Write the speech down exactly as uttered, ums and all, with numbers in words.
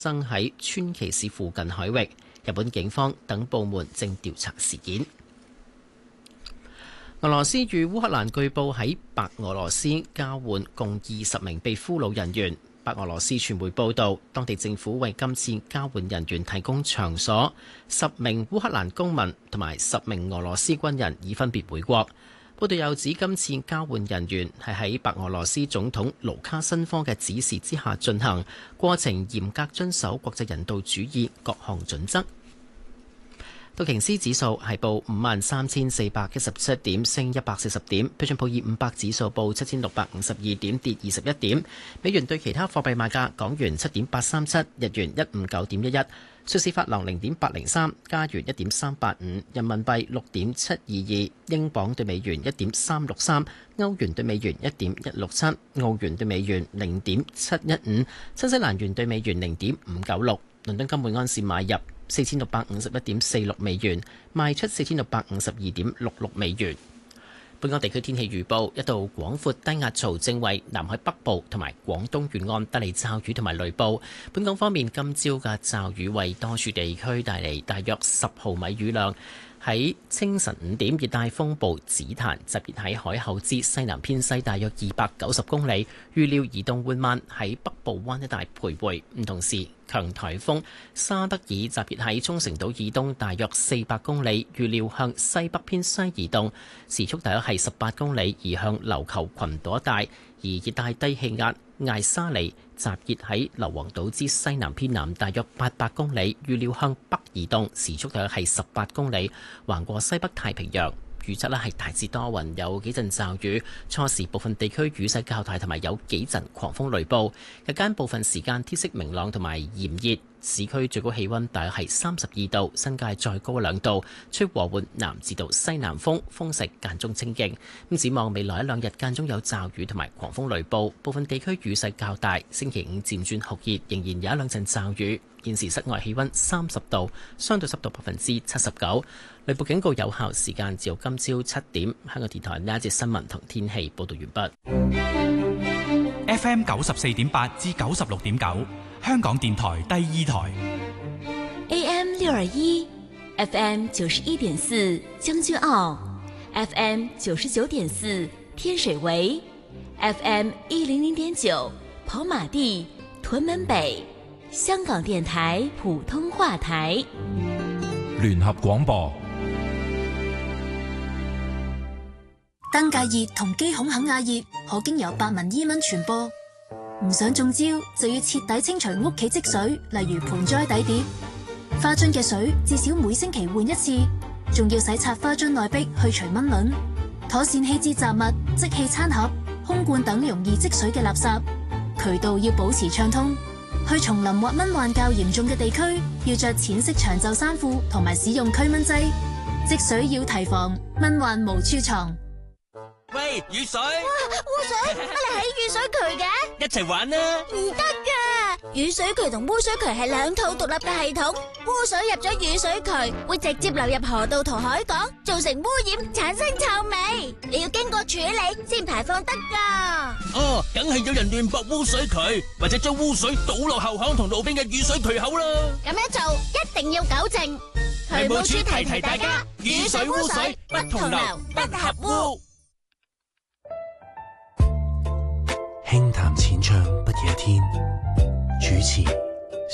生喺川崎市附近海域。日本警方等部門正調查事件。俄羅斯與烏克蘭據報喺白俄羅斯交換共二十名被俘虜人員。白俄羅斯傳媒報道，當地政府為今次交換人員提供場所，十名烏克蘭公民同埋十名俄羅斯軍人已分別回國。報道又指今次交換人員係喺白俄羅斯總統盧卡申科嘅指示之下進行，過程嚴格遵守國際人道主義各項準則。道瓊斯指數係報五萬三千四百一十七點，升一百四十點。標準普爾五百指數報七千六百五十二點，跌二十一點。美元對其他貨幣賣價：港元七點八三七，日元一五九點一一，瑞士法郎零點八零三，加元一點三八五，人民幣六點七二二，英鎊對美元一點三六三，歐元對美元一點一六七，澳元對美元零點七一五，新西蘭元對美元零點五九六。倫敦金每安士買入四千六百五十一點四六美元，賣出四千六百五十二點六六美元。本港地區天氣預報：一道廣闊低壓槽正為南海北部同埋廣東沿岸帶嚟驟雨同埋雷暴。本港方面，今朝嘅驟雨為多處地區帶嚟大約十毫米雨量。喺清晨五點，熱帶風暴紫檀集結喺海口之西南偏西大約二百九十公里，預料移動緩慢喺北部灣一帶徘徊。唔同時，強颱風沙德爾集結喺沖繩島以東大約四百公里，預料向西北偏西移動，時速大約係十八公里，移向琉球群島一帶。而熱帶低氣壓艾沙尼集結喺硫磺島之西南偏南大約八百公里，預料向北移動，時速大約係十八公里，橫過西北太平洋。預測咧係大致多雲，有幾陣驟雨，初時部分地區雨勢較大，同埋有幾陣狂風雷暴。日間部分時間天色明朗同埋炎熱，市區最高氣溫大約係三十二度，新界再高兩度，吹和緩南至到西南風，風勢間中清勁。咁展望未來一兩日間中有驟雨同埋狂風雷暴，部分地區雨勢較大。星期五漸轉酷熱，仍然有一兩陣驟雨。現時室外氣溫三十度，相對濕度百分之七十九。雷暴警告有效時間至到今朝七點。香港電台呢一節新聞同天氣報道完畢。 F M 九十四點八至九十六點九，香港電台第二台。 A M 六二一 ，F M 九十一點四將軍澳 ，F M 九十九點四天水圍 ，F M 一零零點九跑馬地屯門北。香港電台普通話台聯合廣播。 登革熱同肌孔肯亞熱可經由白紋伊蚊傳播，唔想中招就要徹底清除屋企積水，例如盆栽底碟、花樽嘅水，至少每星期換一次，仲要洗刷花樽內壁去除蚊卵，妥善棄置雜物、即棄餐盒、空罐等容易積水嘅垃圾，渠道要保持暢通。去叢林或蚊患較嚴重嘅地區，要着淺色長袖衫褲同埋使用驅蚊劑。積水要提防，蚊患無處藏。 喂，雨水！ 哇，污水！乜你喺雨水渠嘅？ 一齊玩啦！ 唔得噶，雨水渠同污水渠係兩套獨立嘅系統。污水入咗雨水渠，會直接流入河道同海港，造成污染，產生臭味。你要經過處理先排放得噶。 哦，梗係有人亂駁污水渠，或者將污水倒落後巷同路邊嘅雨水渠口啦。 咁樣做一定要糾正。 渠務署提提大家，雨水污水不同流，不合污。 輕談淺唱不夜天，主持